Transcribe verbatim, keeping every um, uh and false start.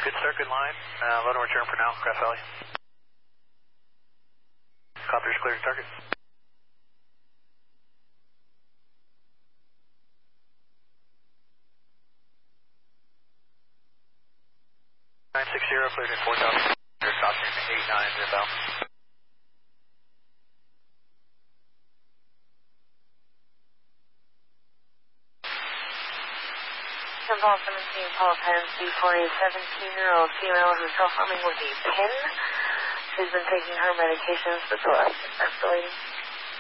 Good start, good line. Uh, load and return for now, Grass Valley. Copter's clearing target. nine six zero, cleared in four thousand. Copter eight nine, inbound. Paul seventeen, Paul ten, C for a seventeen-year-old female who's self-harming with a pin. She's been taking her medications, but still escalating.